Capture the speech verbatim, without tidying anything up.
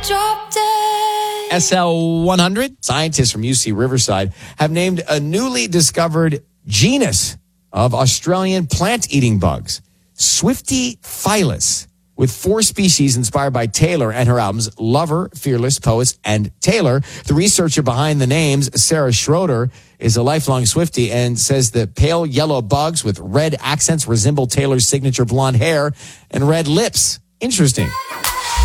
drop dead. S L one hundred, scientists from U C Riverside have named a newly discovered genus of Australian plant-eating bugs, Swifty-Phyllis, with four species inspired by Taylor and her albums Lover, Fearless, Poets, and Taylor. The researcher behind the names, Sarah Schroeder, is a lifelong Swiftie and says the pale yellow bugs with red accents resemble Taylor's signature blonde hair and red lips. Interesting.